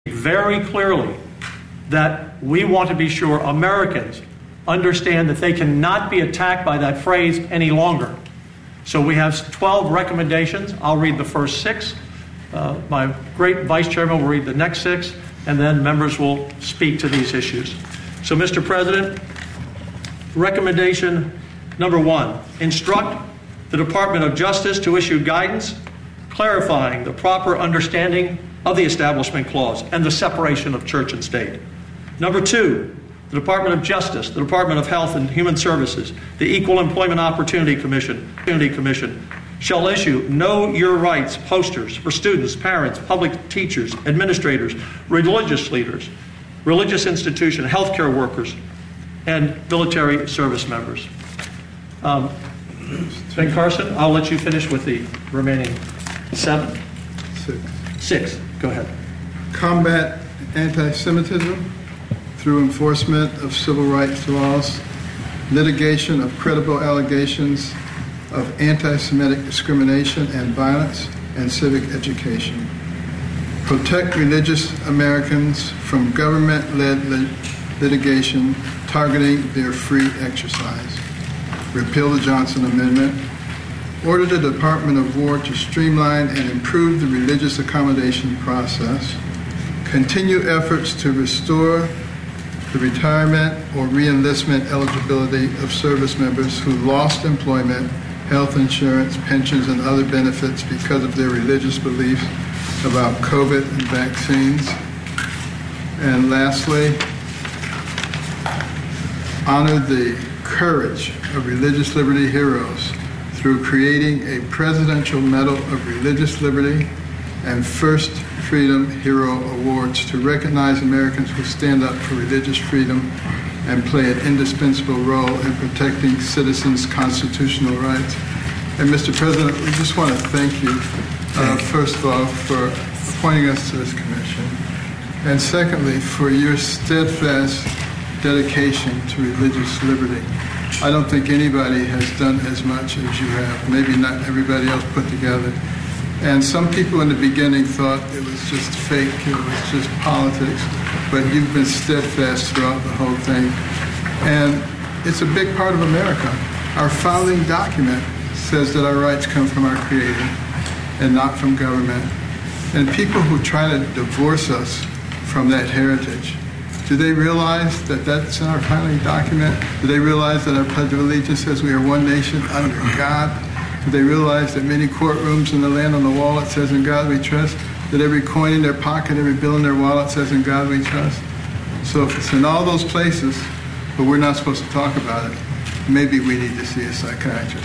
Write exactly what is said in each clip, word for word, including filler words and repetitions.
very clearly that we want to be sure Americans understand that they cannot be attacked by that phrase any longer. So we have twelve recommendations. I'll read the first six. Uh, my great vice chairman will read the next six, and then members will speak to these issues. So, Mister President, recommendation number one, instruct the Department of Justice to issue guidance clarifying the proper understanding of the Establishment Clause and the separation of church and state. Number two, the Department of Justice, the Department of Health and Human Services, the Equal Employment Opportunity Commission, Opportunity Commission shall issue Know Your Rights posters for students, parents, public teachers, administrators, religious leaders, religious institutions, healthcare workers, and military service members. Um, Ben Carson, I'll let you finish with the remaining seven. Six. Six. Go ahead. Combat anti-Semitism through enforcement of civil rights laws, litigation of credible allegations of anti-Semitic discrimination and violence, and civic education. Protect religious Americans from government-led lit- litigation targeting their free exercise. Repeal the Johnson Amendment. Order the Department of War to streamline and improve the religious accommodation process. Continue efforts to restore the retirement or re-enlistment eligibility of service members who lost employment, health insurance, pensions, and other benefits because of their religious beliefs about COVID and vaccines. And lastly, honor the courage of religious liberty heroes through creating a Presidential Medal of Religious Liberty and First Freedom Hero Awards to recognize Americans who stand up for religious freedom and play an indispensable role in protecting citizens' constitutional rights. And Mister President, we just want to thank you, uh, first of all, for appointing us to this commission, and secondly, for your steadfast dedication to religious liberty. I don't think anybody has done as much as you have, maybe not everybody else put together. And some people in the beginning thought it was just fake, it was just politics, but you've been steadfast throughout the whole thing. And it's a big part of America. Our founding document says that our rights come from our Creator and not from government. And people who try to divorce us from that heritage, do they realize that that's in our founding document? Do they realize that our Pledge of Allegiance says we are one nation under God? Do they realize that many courtrooms in the land on the wall it says in God we trust? That every coin in their pocket, every bill in their wallet says in God we trust? So if it's in all those places, but we're not supposed to talk about it, maybe we need to see a psychiatrist.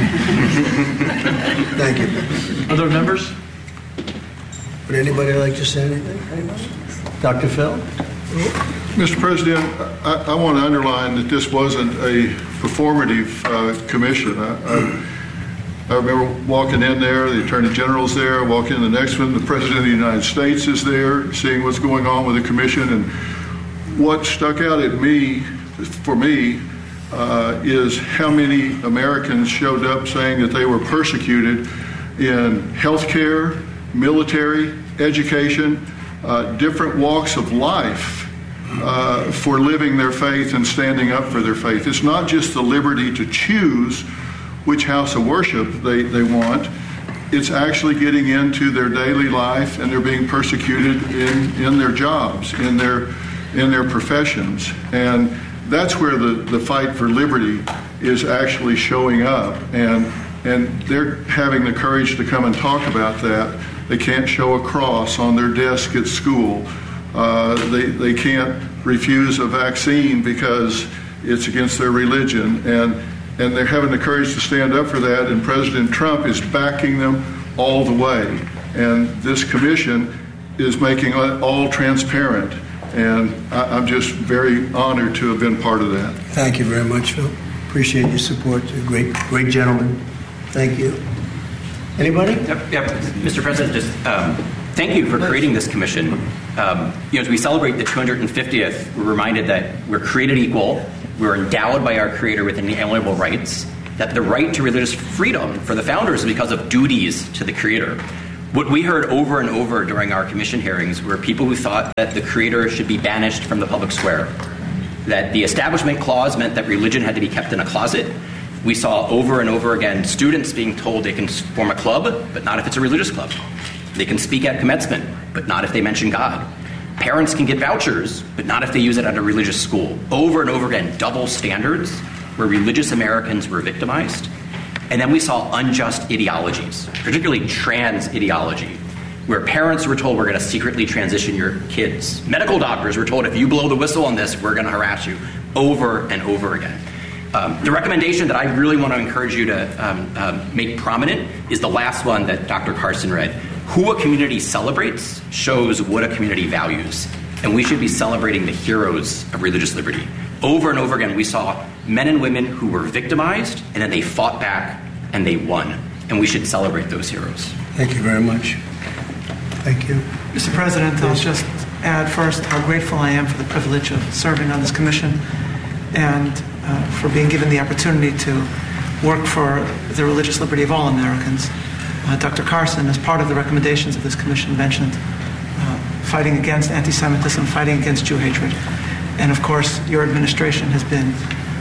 Thank you. Other members? Would anybody like to say anything? Anybody? Doctor Phil? Mister President, I, I want to underline that this wasn't a performative uh, commission. I, I, I remember walking in there, the Attorney General's there, walking in the next one, the President of the United States is there, seeing what's going on with the commission. And what stuck out at me, for me, uh, is how many Americans showed up saying that they were persecuted in healthcare, military, education, uh, different walks of life. Uh, for living their faith and standing up for their faith. It's not just the liberty to choose which house of worship they, they want. It's actually getting into their daily life, and they're being persecuted in, in their jobs, in their in their professions. And that's where the, the fight for liberty is actually showing up. And and they're having the courage to come and talk about that. They can't show a cross on their desk at school. Uh, they, they can't refuse a vaccine because it's against their religion, and and they're having the courage to stand up for that, and President Trump is backing them all the way. And this commission is making it all transparent, and I, I'm just very honored to have been part of that. Thank you very much, Phil. Appreciate your support. You're a great, great gentleman. Thank you. Anybody? Yep, yep. Mister President, just um, thank you for creating this commission. Um, you know, as we celebrate the two hundred fiftieth, we're reminded that we're created equal, we're endowed by our Creator with inalienable rights, that the right to religious freedom for the founders is because of duties to the Creator. What we heard over and over during our commission hearings were people who thought that the Creator should be banished from the public square, that the Establishment Clause meant that religion had to be kept in a closet. We saw over and over again students being told they can form a club, but not if it's a religious club. They can speak at commencement, but not if they mention God. Parents can get vouchers, but not if they use it at a religious school. Over and over again, double standards where religious Americans were victimized. And then we saw unjust ideologies, particularly trans ideology, where parents were told we're going to secretly transition your kids. Medical doctors were told if you blow the whistle on this, we're going to harass you, over and over again. Um, the recommendation that I really want to encourage you to um, um, make prominent is the last one that Doctor Carson read. Who a community celebrates shows what a community values. And we should be celebrating the heroes of religious liberty. Over and over again, we saw men and women who were victimized, and then they fought back, and they won. And we should celebrate those heroes. Thank you very much. Thank you. Mister President, I'll just add first how grateful I am for the privilege of serving on this commission and uh, for being given the opportunity to work for the religious liberty of all Americans. Uh, Doctor Carson, as part of the recommendations of this commission, mentioned uh, fighting against anti-Semitism, fighting against Jew hatred. And of course, your administration has been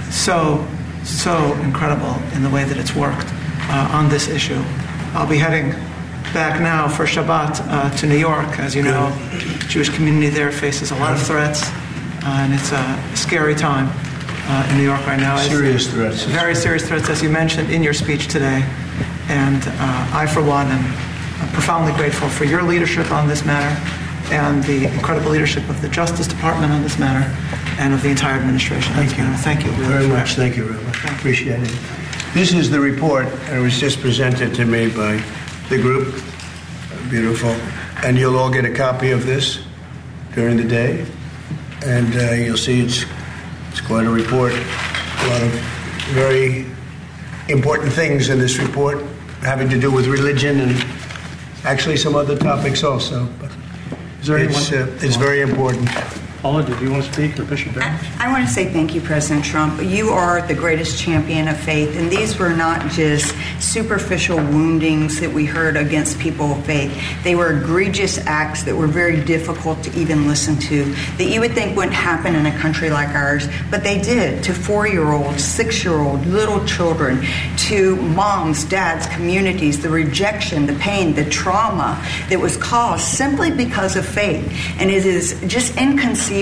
so, so incredible in the way that it's worked uh, on this issue. I'll be heading back now for Shabbat uh, to New York. As you know, the Jewish community there faces a lot of threats, uh, and it's a scary time uh, in New York right now. Serious threats. Very serious threats, as you mentioned in your speech today. And uh, I, for one, am profoundly grateful for your leadership on this matter and the incredible leadership of the Justice Department on this matter and of the entire administration. Thank you. Thank you very much. Thank you very much. I appreciate it. This is the report, and it was just presented to me by the group. Beautiful. And you'll all get a copy of this during the day. And uh, you'll see it's, it's quite a report. A lot of very important things in this report having to do with religion and actually some other topics also. But Is there it's, anyone? uh, it's very important. Paula, did you want to speak, or Bishop Barron? I, I want to say thank you, President Trump. You are the greatest champion of faith, and these were not just superficial woundings that we heard against people of faith. They were egregious acts that were very difficult to even listen to, that you would think wouldn't happen in a country like ours, but they did to four-year-olds, six-year-olds, little children, to moms, dads, communities, the rejection, the pain, the trauma that was caused simply because of faith. And it is just inconceivable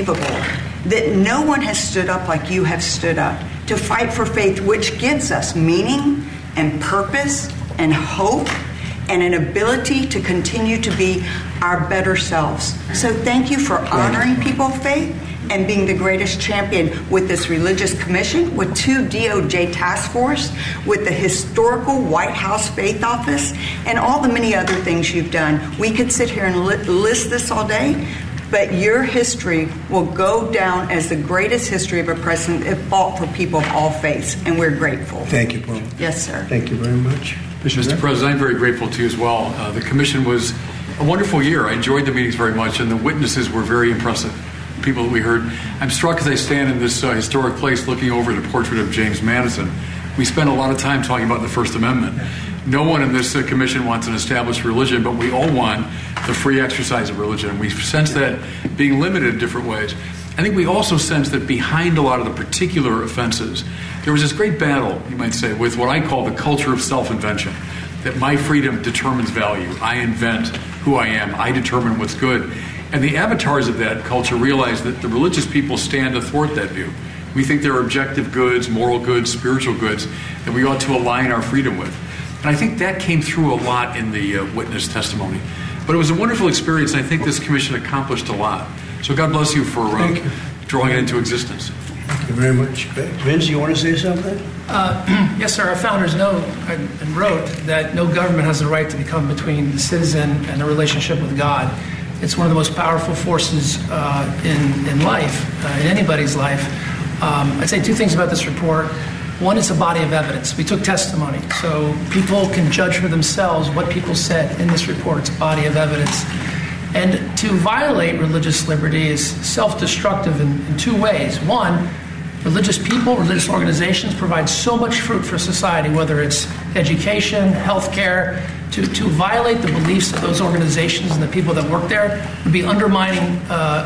that no one has stood up like you have stood up to fight for faith, which gives us meaning and purpose and hope and an ability to continue to be our better selves. So thank you for honoring people of faith and being the greatest champion with this religious commission, with two D O J task force, with the historical White House Faith Office, and all the many other things you've done. We could sit here and li- list this all day, but your history will go down as the greatest history of a president that fought for people of all faiths, and we're grateful. Thank you, Paul. Yes, sir. Thank you very much. Mister President, I'm very grateful to you as well. Uh, the commission was a wonderful year. I enjoyed the meetings very much, and the witnesses were very impressive, people that we heard. I'm struck as I stand in this uh, historic place looking over the portrait of James Madison. We spent a lot of time talking about the First Amendment. No one in this uh, commission wants an established religion, but we all want the free exercise of religion. We sense that being limited in different ways. I think we also sense that behind a lot of the particular offenses, there was this great battle, you might say, with what I call the culture of self-invention, that my freedom determines value. I invent who I am. I determine what's good. And the avatars of that culture realize that the religious people stand athwart that view. We think there are objective goods, moral goods, spiritual goods that we ought to align our freedom with. And I think that came through a lot in the uh, witness testimony. But it was a wonderful experience, and I think this commission accomplished a lot. So God bless you for uh, you. drawing it into existence. Thank you very much. Vince, you want to say something? Uh, yes, sir. Our founders know and wrote that no government has the right to become between the citizen and a relationship with God. It's one of the most powerful forces uh, in, in life, uh, in anybody's life. Um, I'd say two things about this report. One, it's a body of evidence. We took testimony, so people can judge for themselves what people said in this report. It's a body of evidence. And to violate religious liberty is self-destructive in, in two ways. One, religious people, religious organizations provide so much fruit for society, whether it's education, healthcare. To, to violate the beliefs of those organizations and the people that work there would be undermining uh,